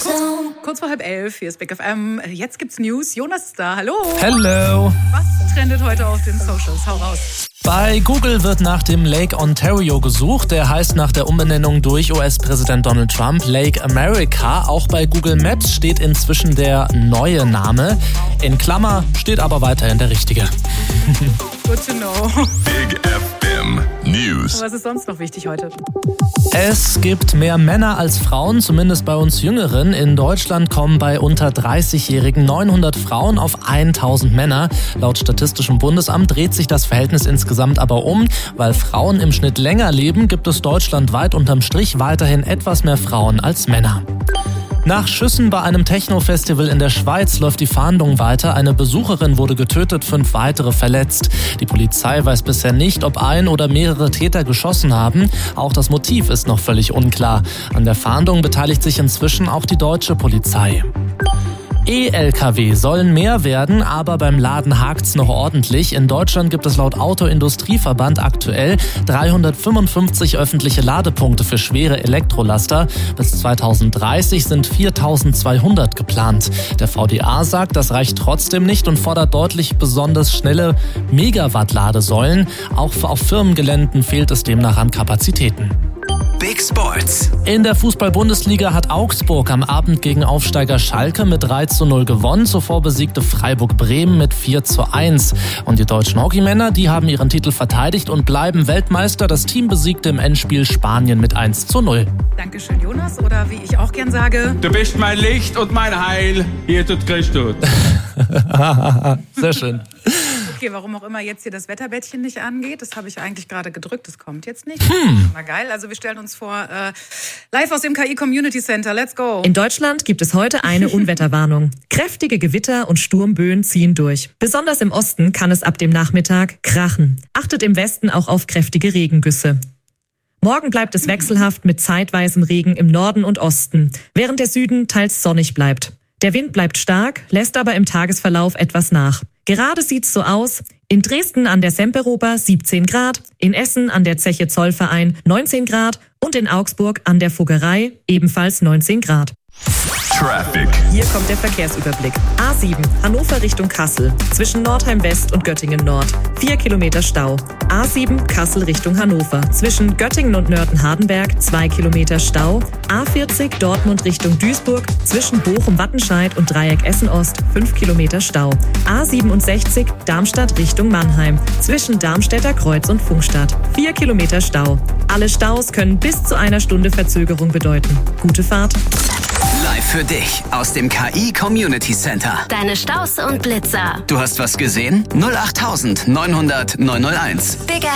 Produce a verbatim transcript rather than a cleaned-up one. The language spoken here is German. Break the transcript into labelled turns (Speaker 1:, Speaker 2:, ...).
Speaker 1: Kurz vor halb elf, hier ist Big F M. Jetzt gibt's News. Jonas ist da. Hallo.
Speaker 2: Hello.
Speaker 1: Was trendet heute auf den Socials? Hau raus.
Speaker 2: Bei Google wird nach dem Lake Ontario gesucht. Der heißt nach der Umbenennung durch U S-Präsident Donald Trump Lake America. Auch bei Google Maps steht inzwischen der neue Name. In Klammer steht aber weiterhin der richtige.
Speaker 1: Good to know.
Speaker 3: Big F M News.
Speaker 1: Was ist sonst noch wichtig heute?
Speaker 2: Es gibt mehr Männer als Frauen, zumindest bei uns Jüngeren. In Deutschland kommen bei unter dreißigjährigen neunhundert Frauen auf tausend Männer. Laut Statistischem Bundesamt dreht sich das Verhältnis insgesamt aber um. Weil Frauen im Schnitt länger leben, gibt es deutschlandweit unterm Strich weiterhin etwas mehr Frauen als Männer. Nach Schüssen bei einem Techno-Festival in der Schweiz läuft die Fahndung weiter. Eine Besucherin wurde getötet, fünf weitere verletzt. Die Polizei weiß bisher nicht, ob ein oder mehrere Täter geschossen haben. Auch das Motiv ist noch völlig unklar. An der Fahndung beteiligt sich inzwischen auch die deutsche Polizei. E-L K W sollen mehr werden, aber beim Laden hakt's noch ordentlich. In Deutschland gibt es laut Autoindustrieverband aktuell dreihundertfünfundfünfzig öffentliche Ladepunkte für schwere Elektrolaster. Bis zweitausenddreißig sind viertausendzweihundert geplant. Der V D A sagt, das reicht trotzdem nicht und fordert deutlich besonders schnelle Megawatt-Ladesäulen. Auch auf Firmengeländen fehlt es demnach an Kapazitäten.
Speaker 4: Big Sports.
Speaker 2: In der Fußball-Bundesliga hat Augsburg am Abend gegen Aufsteiger Schalke mit drei zu null gewonnen. Zuvor besiegte Freiburg Bremen mit vier zu eins. Und die deutschen Hockeymänner, die haben ihren Titel verteidigt und bleiben Weltmeister. Das Team besiegte im Endspiel Spanien mit eins zu null.
Speaker 1: Dankeschön, Jonas. Oder wie ich auch gern sage...
Speaker 5: Du bist mein Licht und mein Heil. Hier tut Christus.
Speaker 2: Sehr schön.
Speaker 1: Okay, warum auch immer jetzt hier das Wetterbettchen nicht angeht, das habe ich eigentlich gerade gedrückt, das kommt jetzt nicht.
Speaker 2: Hm.
Speaker 1: Na geil, also wir stellen uns vor, äh, live aus dem K I Community Center, let's go.
Speaker 6: In Deutschland gibt es heute eine Unwetterwarnung. Kräftige Gewitter und Sturmböen ziehen durch. Besonders im Osten kann es ab dem Nachmittag krachen. Achtet im Westen auch auf kräftige Regengüsse. Morgen bleibt es wechselhaft mit zeitweisem Regen im Norden und Osten, während der Süden teils sonnig bleibt. Der Wind bleibt stark, lässt aber im Tagesverlauf etwas nach. Gerade sieht's so aus: in Dresden an der Semperoper siebzehn Grad, in Essen an der Zeche Zollverein neunzehn Grad und in Augsburg an der Fuggerei ebenfalls neunzehn Grad.
Speaker 3: Traffic.
Speaker 6: Hier kommt der Verkehrsüberblick. A sieben, Hannover Richtung Kassel. Zwischen Nordheim West und Göttingen Nord. Vier Kilometer Stau. A sieben, Kassel Richtung Hannover. Zwischen Göttingen und Nörten-Hardenberg. Zwei Kilometer Stau. A vierzig, Dortmund Richtung Duisburg. Zwischen Bochum-Wattenscheid und Dreieck Essen-Ost. Fünf Kilometer Stau. A siebenundsechzig, Darmstadt Richtung Mannheim. Zwischen Darmstädter Kreuz und Funkstadt. Vier Kilometer Stau. Alle Staus können bis zu einer Stunde Verzögerung bedeuten. Gute Fahrt.
Speaker 4: Live für dich aus dem K I Community Center.
Speaker 7: Deine Staus und Blitzer.
Speaker 4: Du hast was gesehen? null acht neunhundert neunhunderteins.
Speaker 7: Big